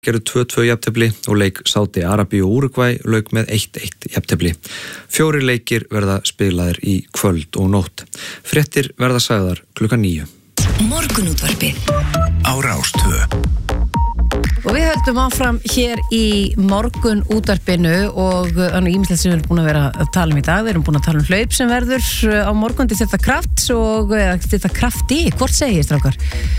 gerðu 2-2 jafntefli og leik Sádi Arabíu og Úrúgvæ lauk með 1-1 jafntefli. 4 leikir verða spilaðir í kvöld og nótt. Fréttir verða sagðar klukkan 9. Morgunútvarpið á Rás 2. Og við höldum áfram hér í morgunútvarpinu og þannig ýmislegt sem við erum búin að vera að tala um í dag. Við erum búin að tala um hlaup sem verður á morgun til þetta krafts og þetta krafti, hvort segir strákar?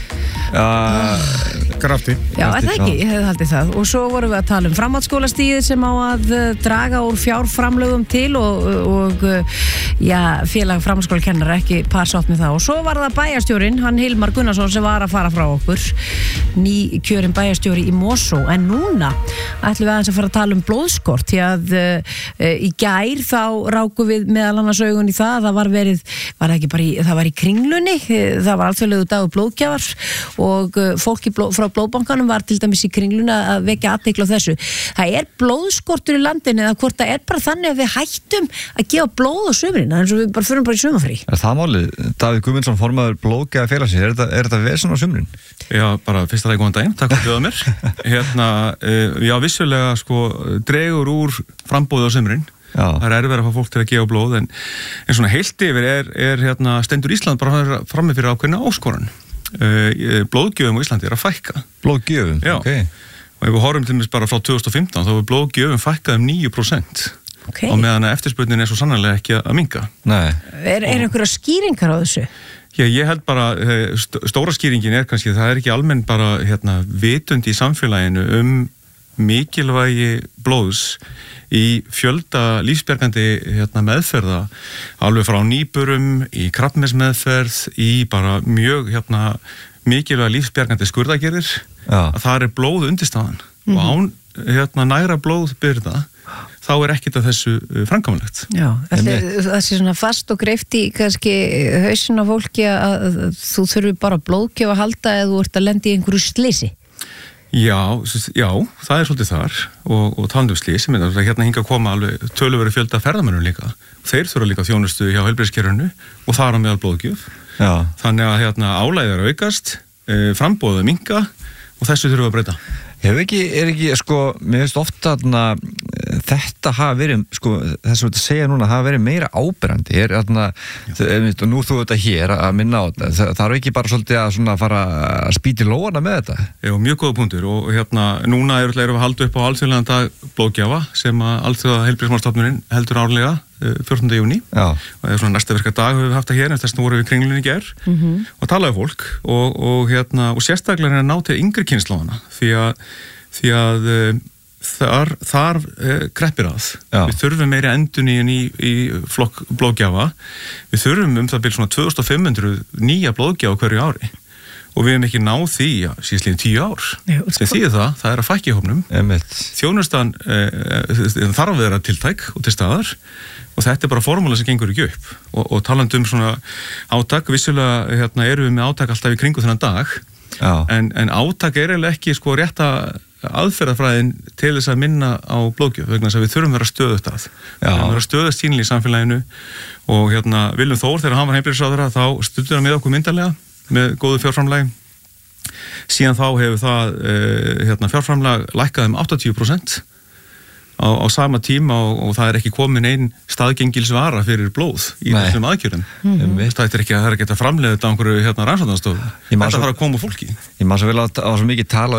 Krafti. Já, er það ekki? Ég hefði haldið það. Og svo vorum við að tala um framhaldsskólastigið sem á að draga úr fjárframlögum til og félag framhaldsskólakennara ekki passátt með það. Og svo var það bæjarstjórinn, hann Hilmar Gunnarsson sem var að fara frá okkur, nýkjörinn bæjarstjóri í Mosó. En núna ætlum við aðeins að fara að tala um blóðskort því að í gær þá rákum við meðal annars augun í það að það var í Kringlunni, það var alþjóðlegur dagur blóðgjafar og fólki frá blóðbankanum var til dæmis í Kringluna að vekja athygli á þessu. Það er blóðskortur í landinu eða hvort það er bara þannig að við hættum að gefa blóð á sumrin eins og við bara förum bara í sumarfrí. Er það málið? Davíð Guðmundsson, formaður blóðgjafa félagsins, er þetta vesen á sumrin? Já, bara fyrst að það er góðan daginn, takk fyrir mér. Já, vissulega dregur úr framboði á sumrin. Já. Það er erfitt að fá fólk til að gefa blóð en svona heilt yfir stendur Ísland bara frammi fyrir ákveðna áskorun. Blóðgjöfum á Íslandi er að fækka. Blóðgjöfum? Já. Okay. Og ef við horfum til dæmis bara frá 2015 þá er blóðgjöfum fækkað 9%. Okay. Og meðan að eftirspurnin er svo sannarlega ekki að minnka. Nei. Er einhverja skýringar á þessu? Já, ég held bara, stóra skýringin er kannski, það er ekki almenn bara vitund í samfélaginu mikilvægi blóðs í fjölda lífsbjargandi meðferða, alveg frá nýburum, í krabbameinsmeðferð, í bara mjög mikilvæga lífsbjargandi skurðagerðir, að það er blóð undirstaðan og án nægra blóðbyrða þá er ekkert af þessu framkvæmanlegt. Já, það sé svona fast og greift í kannski hausin á fólki að þú þurfi bara blóðgjöf að halda eða þú ert að lenda í einhverju slysi. Já, það er svolítið þar og talandi um slys, ég meina hinga að koma alveg töluverður fjölda ferðamönnum líka. Þeir þurfa líka þjónustu hjá heilbrigðiskerfinu og það er á meðal blóðgjöf. Já. Þannig að álæðið er aukast, framboðið minnka og þessu þurfum við að breyta. Er ekki, mér finnst ofta þetta hafa verið, þess að þetta segja núna, hafa verið meira áberandi. Nú þú þetta hér að minna á þetta, það er ekki bara svolítið að fara að spýta í lóana með þetta? Já, mjög góða punktur og núna erum við að halda upp á alþjóðlegan dag blóðgjafa sem að alþjóða heilbrigðismálastofnunin heldur árlega 14. júní og það er svona næsta virka dag við haft það hér en þess að voru við Kringlunni í gær og talaði fólk og sérstaklega er að ná til yngri kynslóðana því að þar kreppir að. Já. Við þurfum meiri endurnýjun í flokk blóðgjafa. Við þurfum það byrja svona 2500 nýja blóðgjafa hverju ári og við hefum ekki náð því síðan 10 ár. Sem þýðir það er að fækka í hópnum. Þjónustan þarf að vera tiltæk og til staðar og þetta er bara formúla sem gengur ekki upp og talandi um svona átak, vissulega erum við með átak alltaf í kringu þennan dag en átak er eiginlega ekki rétta aðferðafræðin til þess að minna á blóðgjöf vegna þess að við þurfum að vera stöðugt að. Við þurfum að vera stöðugt sýnileg í samfélaginu og Willum Þór þegar hann var heilbrigðisráðherra þá studdur hann með okkur myndarlega með góðu fjárframlagi. Síðan þá hefur það fjárframlag lækkað 80% á sama tíma og það er ekki komin einn staðgengilsvara fyrir blóð í þessum aðgerðum. Það er ekki að framleiða þetta á einhverju rannsóknarstofu. Þetta þarf að koma fólki. Ég man svo vel að það var svo mikið tala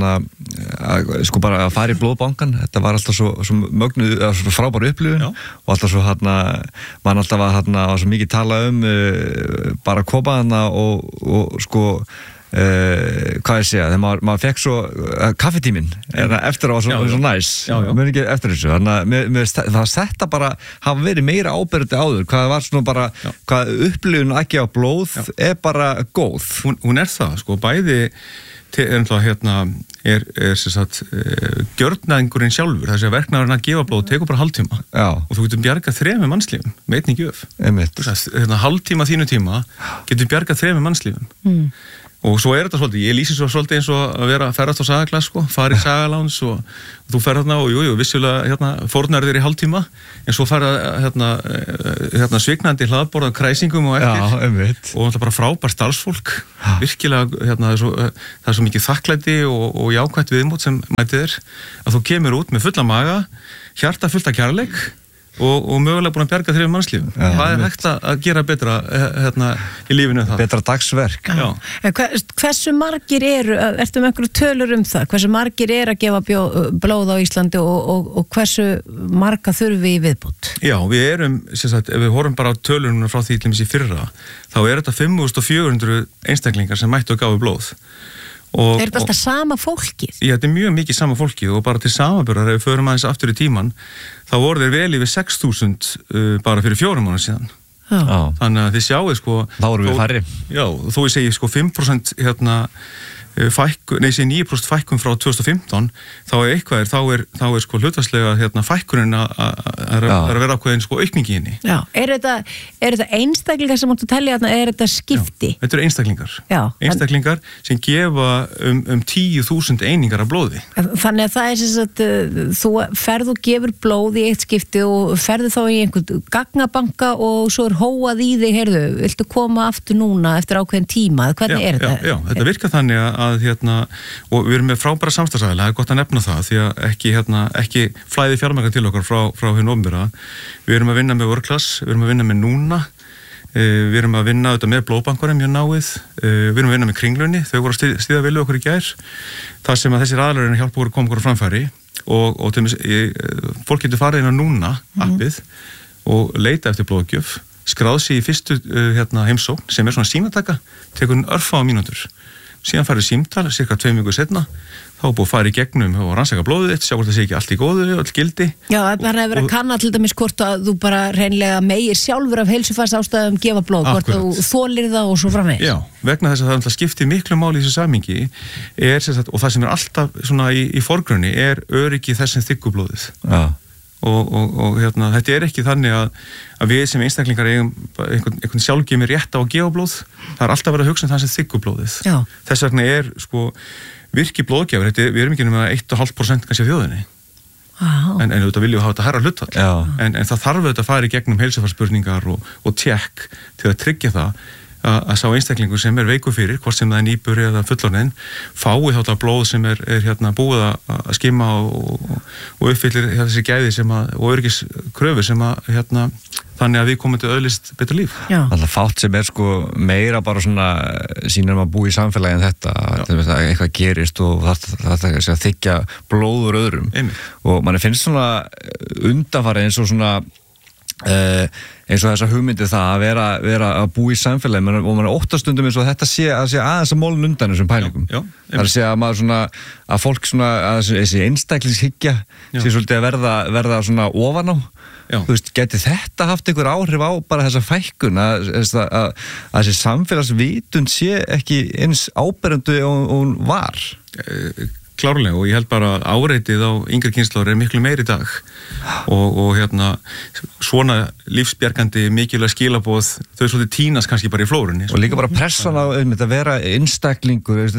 bara að fara í blóðbankan. Þetta var alltaf svo mögnuð, svo frábær upplifun og alltaf svo man alltaf var svo mikið tala bara að koma þarna og hvað ég segja, þegar maður fekk svo kaffitíminn eftir að það var svo næs mér ekki eftir þessu þannig að það setta bara hafa verið meira áberandi áður hvað var svona bara hvað upplifun ekki á blóð er bara góð hún er það, bæði gjörnæðingurinn sjálfur þessi að verknaðurinn að gefa blóð tekur bara hálftíma og þú getur bjargað 3 mannslífum með einni gjöf hálftíma þínu tíma getur bjargað 3 mannslífum Og svo þetta svolítið, ég lýsi svo svolítið eins og að vera að ferðast á Sagaglass, sko, fara í Sagaláns og þú ferð þarna og vissulega fórnar þér í hálftíma, en svo ferð svignandi hlaðborð af kræsingum og eftir. Og það bara frábær starfsfólk, virkilega, það er svo mikið þakklæti og jákvætt viðmót sem mætið er, að þú kemur út með fulla maga, hjarta fullt af kærleik, og mögulega búin að bjarga 3 mannslífum. Hvað hægt að gera betra í lífinu það? Betra dagsverk. Hversu margir ertu með einhverju tölur það? Hversu margir að gefa blóð á Íslandi og hversu marga þurfum við í viðbót? Já, við erum, ef við horfum bara á tölunum frá því til í fyrra, þá þetta 5.400 einstaklingar sem mættu að gáfu blóð. Þetta alltaf sama fólkið? Já, þetta mjög mikið sama fólkið og bara til samanburðar ef við förum aðeins aftur í tíman þá voru þeir vel yfir 6.000 bara fyrir 4 mánuðum síðan. Þannig að þið sjáu þá vorum við færri. Já, þó ég segi 5% 9% fækkun frá 2015 þá er hlutfallslega fækkunin að vera ákveðin aukningi í henni. Já, er þetta einstaklingar sem áttu að telja þarna, er þetta skipti? Já, þetta eru einstaklingar. Já. Einstaklingar sem gefa 10.000 einingar af blóði. Þannig að það er sem sagt, þú ferð og gefur blóð í eitt skipti og ferðu þá í einhvern gagnabanka og svo hóað í þig, heyrðu, viltu koma aftur núna eftir ákveðin tíma? Hvernig er þetta? Já, þetta virkar þannig að og við erum með frábæra samstarfsaðila, það er gott að nefna það því að ekki flæði fjármagn til okkar frá hinn opinbera. Við erum að vinna með Örklass, við erum að vinna með Núna, við erum að vinna með blóðbankunum mjög náið, við erum að vinna með Kringlunni, þau voru að stíða vilja okkur í gær, þar sem að þessir aðlar hjálpa okkur að koma okkur á framfæri og fólk getur farið inn á Núna appið og leita eftir blóðgjöf, skráð sig í fyrstu heimsókn sem svona sýnataka, tekur örfáa mínútur. Síðan farið símtal, cirka 2 vikur setna, þá búið að fara í gegnum og rannsaka blóðið þitt, sjá hvort það sé ekki allt í góðu, allt gildi. Já, það er að vera að kanna til dæmis hvort að þú bara hreinlega megir sjálfur af heilsufarsástæðum gefa blóð, hvort þú þolir það og svo framvegis. Já, vegna þess að það skiptir miklu máli í þessu samhengi og það sem alltaf svona í forgrunni öryggi þess sem þiggur blóðið. Já. Og þetta ekki þannig að við sem einstaklingar eigum einhvern sjálfgefmi rétt á að gefa blóð, það alltaf verið að hugsa það sem þiggur blóðið. Já. Þess vegna virki blóðgjafur, við erum ekki nema 1,5% kannski af þjóðinni. En auðvitað viljum við hafa þetta hærra hlutfall. En það þarf auðvitað að fara í gegnum heilsufarsspurningar og tjekk til að tryggja það að sá einstaklingur sem veikur fyrir, hvort sem það nýburi eða fullorðinn, fái þá blóð sem búið að skimma og uppfyllir þessi gæði og öryggiskröfur sem þannig að við komum til öðlist betur líf. Alltaf fátt sem meira bara svona sýnir að búa í samfélagi en þetta, að eitthvað gerist og það er að þykja blóð úr öðrum. Og manni finnst svona undanfari eins og svona eins og þessa hugmyndi það að vera að búa í samfélagi og mann óttastundum eins og þetta sé aðeins að mólun undan þessum pælingum. Það er að segja að maður svona að fólk svona að þessi einstaklingshyggja sé svolítið að verða svona ofan á. Þú veist, geti þetta haft einhver áhrif á bara þessa fækkun að þessi samfélagsvitund sé ekki eins áberandi og hún var? Klárlega og ég held bara að áreitið á yngri kynslóður miklu meiri í dag og svona lífsbjargandi mikilvæg skilaboð þau svolítið tínast kannski bara í flórunni. Og líka bara pressan á að vera einstaklingur,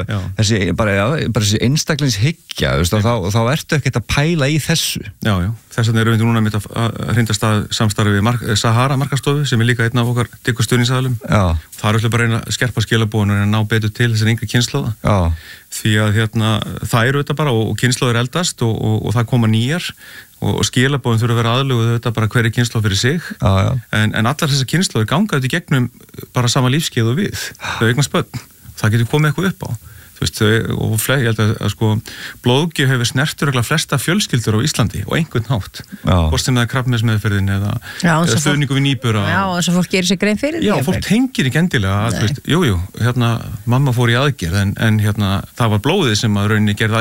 þessi einstaklingshyggja, þá ertu ekkert að pæla í þessu. Já, þess vegna erum við núna að hrinda samstarfi við Sahara markastofu sem líka einn af okkar dykkur stuðningsaðilum. Það er bara að reyna að skerpa skilaboðun og ná betur til þessar yngri kynslóða. Því að það eru þetta bara og kynslóður eldast og það koma nýjar og skilaboðin þurfa að vera aðlöguð þetta bara hverju kynslóð fyrir sig en allar þessar kynslóður ganga þetta í gegnum bara sama lífskeið og við þau eignast börn, það getur komið eitthvað upp á og ég held að blóðgjöf hefur snertur flesta fjölskyldur á Íslandi og einhvern hátt hvort sem það er krabbameinsmeðferðin eða stuðningu við nýbura. Já, þess að fólk gerir sér grein fyrir því. Já, fólk tengir ekki endilega að mamma fór í aðgerð en það var blóðið sem að rauninni gerði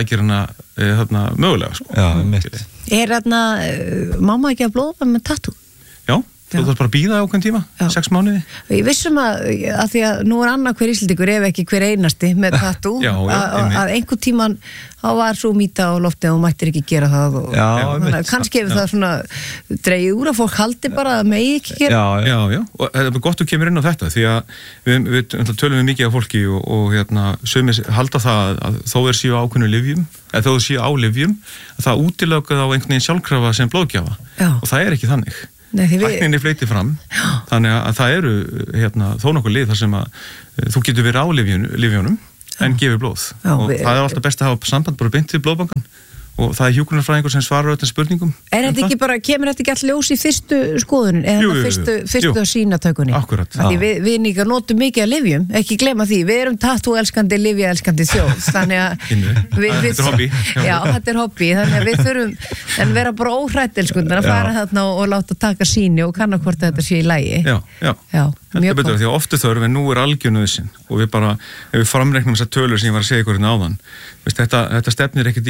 aðgerðina mögulega. Já, mitt. Er mamma ekki að blóða með tattoo? Já, þú þarf bara að bíða ákveðin tíma, 6 mánuði. Ég vissum að því að nú annað hver Íslendingur ef ekki hver einasti með tattoo að einhver tíman þá var svo mýta á lofti og mættir ekki gera það og kannski hefur það svona dreigið úr að fólk haldi bara að megi ekki gera. Já, og það er gott að kemur inn á þetta því að við tölum við mikið á fólki og sumir halda það að þó séu ákveðnu lyfjum, eða þó séu á lyfjum, það útilökuð á einhvern veginn sjálfkrafa sem blóðgjafa og það er ekki þannig. Tækninni fleytir fram, þannig að það eru þó nokkuð lið þar sem að þú getur verið á lyfjónum en gefur blóð og það er alltaf best að hafa samband bara beint við blóðbankan og það er hjúkrunarfræðingur sem svarar öllum spurningum. Þetta ekki bara, kemur þetta ekki all ljós í fyrstu skoðunin eða fyrstu að sínatökunni? Akkurat. Því við líka notum mikið að lyfjum, ekki glema því, við erum tattoo-elskandi, lyfja-elskandi þjóð, þannig að þetta er hobby. Já, þetta er hobby, þannig að við þurfum en vera bara óhrættilskundar að fara þarna og láta taka síni og kanna hvort þetta sé í lagi. Já. Þetta er betur því að ofta þörf en nú er algjörnuðsinn og við bara, ef við framreiknum þessar tölur sem ég var að segja ykkur hérna áðan, þetta stefnir ekkert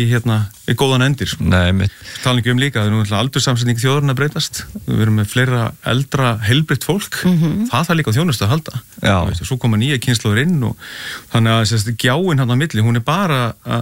í góðan endir. Nei, Tala ekki líka, það er nú aldursamsetning þjóðurinn að breytast, við erum með fleira eldra heilbrigt fólk, það líka þjónustu að halda. Svo koma nýja kynslóður inn og þannig að þessi gjáin hann á milli, hún er bara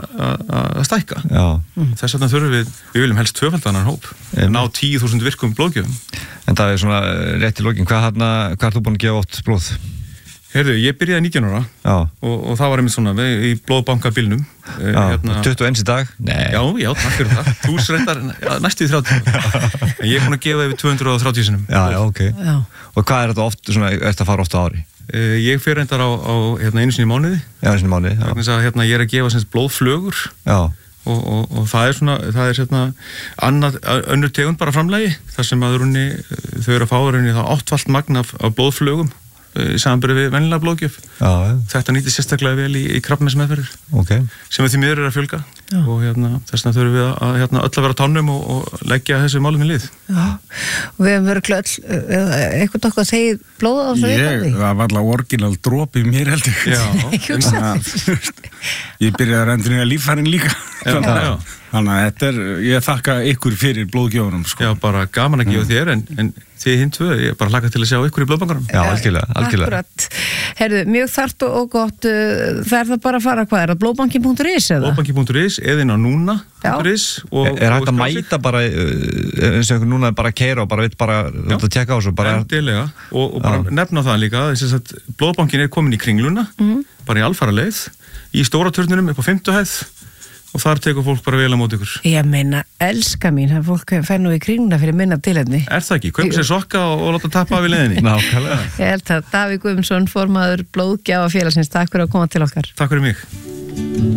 að stækka. Þess vegna þurfum við viljum helst tvöfaldanan hóp, ná 10.000 virkum blóðgjöfum. En það er svona rétt í lokin, hvað er þú búin að gefa oft blóð? Heyrðu, ég byrjaði 19 ára og það var einmitt svona í blóðbankabílnum. 21 í dag? Nei. Já, takk fyrir það. Þú reyndar næstu í 30. En ég er búin að gefa yfir 230 sinum. Já, ok. Og hvað er þetta oft, svona, ertu að fara ofta á ári? Ég fer reyndar á einu sinni í mánuði. Já, einu sinni í mánuði, já. Þannig að ég er að gefa blóðflögur. Já. Og það er önnur tegund bara framlagi þar sem að þau eru að fá það 8-falt magn af blóðflögum í samanburði við venjulega blóðgjöf. Þetta nýtist sérstaklega vel í krabbameinsmeðferðir sem því miður er að fjölga og þess vegna þurfum við að öll að vera á tánum og leggja þessu málum í lið. Og við hefum verið eitthvað okkar að segja blóða á þessu það var alltaf orginal dropi mér heldur. Ég byrjaði að endurlega líffærin líka þannig að ég þakka ykkur fyrir blóðgjöfunum Já, bara gaman að gefa þér en þið hinn tvö, ég bara hlakka til að sjá ykkur í blóðbankanum. Já, algjörlega. Akkurat. Herðu, mjög þarft og gott, það er það bara að fara hvað er það, blóðbankin.is eða? Blóðbankin.is eða inn á núna.is Er hægt að mæta bara eins og einhver núna er bara að keyra og bara vill bara að tjekka á þessu endilega og bara nefna það líka þess að blóðbankin er komin í Kringluna bara í alfara leið í stóra turnunum upp á 5. hæð og þar tekur fólk bara vel á móti ykkur. Ég meina, elska mín, það fólk fer nú í Kringluna fyrir minna tilefni. Er það ekki? Kaupa sér sokka og láta tappa af í leiðinni. Nákvæmlega. Ég held að Davíð Guðmundsson, formaður blóðgjafafélagsins, takk fyrir að koma til okkar. Takk fyrir mig.